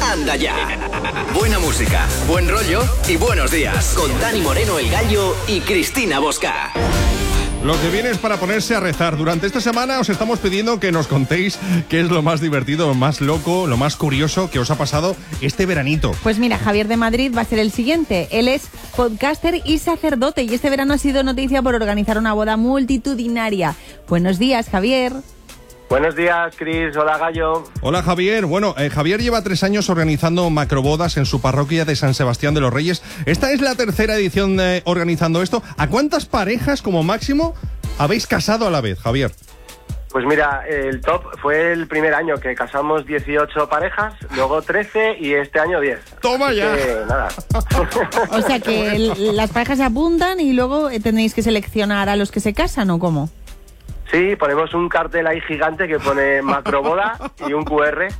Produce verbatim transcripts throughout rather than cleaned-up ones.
anda ya. Buena música, buen rollo y buenos días. Con Dani Moreno, El Gallo y Cristina Bosca. Lo que viene es para ponerse a rezar. Durante esta semana os estamos pidiendo que nos contéis qué es lo más divertido, lo más loco, lo más curioso que os ha pasado este veranito. Pues mira, Javier de Madrid va a ser el siguiente. Él es podcaster y sacerdote y este verano ha sido noticia por organizar una boda multitudinaria. Buenos días, Javier. Buenos días, Cris. Hola, Gallo. Hola, Javier. Bueno, eh, Javier lleva tres años organizando macrobodas en su parroquia de San Sebastián de los Reyes. Esta es la tercera edición de organizando esto. ¿A cuántas parejas, como máximo, habéis casado a la vez, Javier? Pues mira, el top fue el primer año que casamos dieciocho parejas, luego trece y este año diez. ¡Toma ya! Así que, nada. O sea que el, las parejas se apuntan y luego tenéis que seleccionar a los que se casan, ¿o cómo? Sí, ponemos un cartel ahí gigante que pone macroboda y un cu erre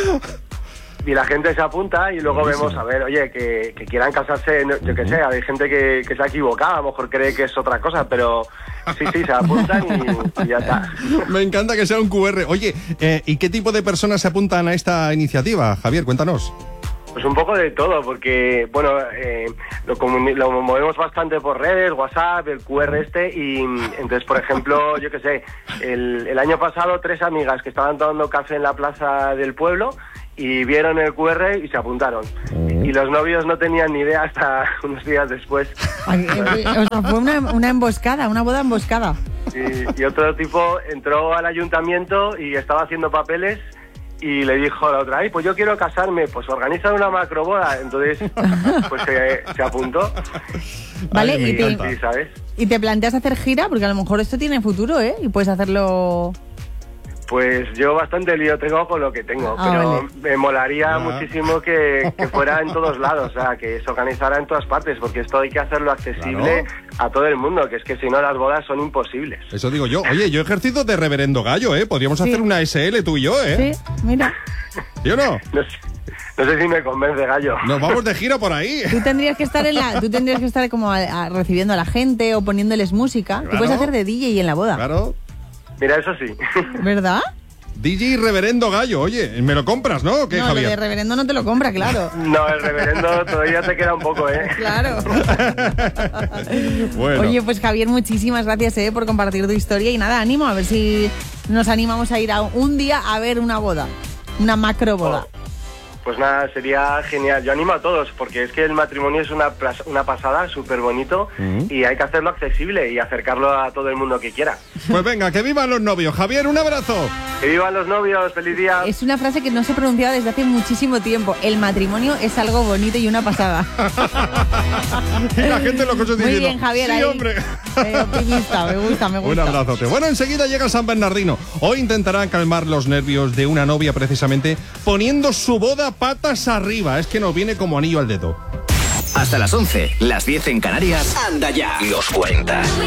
y la gente se apunta y luego Buenísimo. vemos, a ver, oye, que, que quieran casarse, no, yo qué sé, hay gente que, que se ha equivocado, a lo mejor cree que es otra cosa, pero sí, sí, se apuntan y, y ya está. Me encanta que sea un cu erre. Oye, eh, ¿y qué tipo de personas se apuntan a esta iniciativa, Javier? Cuéntanos. Pues un poco de todo, porque, bueno, eh, lo, comuni- lo movemos bastante por redes, WhatsApp, el cu erre este, y entonces, por ejemplo, yo qué sé, el, el año pasado tres amigas que estaban tomando café en la plaza del pueblo y vieron el cu erre y se apuntaron. Y los novios no tenían ni idea hasta unos días después. Ay, eh, O sea, fue una, una emboscada, una boda emboscada. Y, y otro tipo entró al ayuntamiento y estaba haciendo papeles y le dijo a la otra, ay, pues yo quiero casarme, pues organizan una macroboda. Entonces, pues se, se apuntó. Vale, Ay, me y te, encanta. Sí, ¿sabes? y te planteas hacer gira, porque a lo mejor esto tiene futuro, ¿eh? Y puedes hacerlo... Pues yo bastante lío tengo con lo que tengo, Ah, pero vale. me molaría Ah. muchísimo que, que fuera en todos lados, o sea, que se organizara en todas partes, porque esto hay que hacerlo accesible Claro. a todo el mundo, que es que si no las bodas son imposibles. Eso digo yo. Oye, yo he ejercido de reverendo gallo, ¿eh? Podríamos Sí. hacer una ese ele tú y yo, ¿eh? Sí, mira. ¿Sí o no? No sé, no sé si me convence, Gallo. Nos vamos de gira por ahí. Tú tendrías que estar en la, tú tendrías que estar como a- a- recibiendo a la gente o poniéndoles música. Tú Claro. puedes hacer de D J en la boda, Claro. Mira, eso sí. ¿verdad? D J reverendo gallo, oye, ¿me lo compras, no? ¿O qué, No, lo de Javier? reverendo no te lo compra, claro. No, el reverendo todavía te queda un poco, ¿eh? Claro. Bueno. Oye, pues Javier, muchísimas gracias eh, por compartir tu historia y nada, ánimo a ver si nos animamos a ir a un día a ver una boda, una macro boda. Pues nada, sería genial. Yo animo a todos, porque es que el matrimonio es una, plas- una pasada, súper bonito, y hay que hacerlo accesible y acercarlo a todo el mundo que quiera. Pues venga, que vivan los novios. Javier, un abrazo. ¡Que vivan los novios! ¡Feliz día! Es una frase que no se pronunciaba desde hace muchísimo tiempo. El matrimonio es algo bonito y una pasada. Y la gente lo que os estoy Muy diciendo. bien, Javier. Sí, ahí. hombre. Eh, optimista, me gusta, me Un gusta. abrazote. Bueno, enseguida llega San Bernardino. Hoy intentará calmar los nervios de una novia precisamente poniendo su boda patas arriba. Es que nos viene como anillo al dedo. Hasta las once, las diez en Canarias. Anda ya. Los cuarenta.